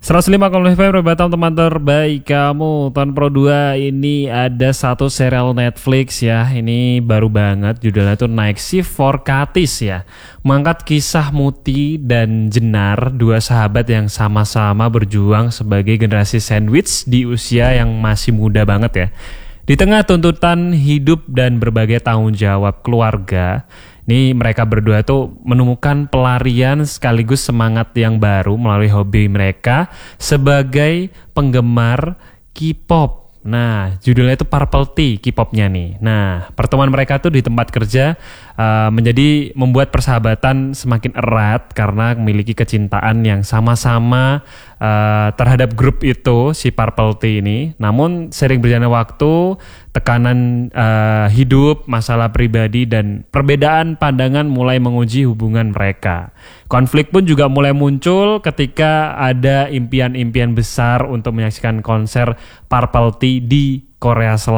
105,5 FM Batam, teman terbaik kamu. Tahun Pro 2 ini ada satu serial Netflix ya. Ini baru banget, judulnya itu Night Shift for Katis ya. Mengangkat kisah Muti dan Jenar, dua sahabat yang sama-sama berjuang sebagai generasi sandwich di usia yang masih muda banget ya. Di tengah tuntutan hidup dan berbagai tanggung jawab keluarga, ini mereka berdua tuh menemukan pelarian sekaligus semangat yang baru melalui hobi mereka sebagai penggemar K-pop. Nah, judulnya itu Purple Tea, K-popnya nih. Nah, pertemuan mereka tuh di tempat kerja membuat persahabatan semakin erat karena memiliki kecintaan yang sama-sama terhadap grup itu, si Purple Tea ini. Namun sering berjalannya waktu, tekanan hidup, masalah pribadi, dan perbedaan pandangan mulai menguji hubungan mereka. Konflik pun juga mulai muncul ketika ada impian-impian besar untuk menyaksikan konser Purple Tea di Korea Selatan.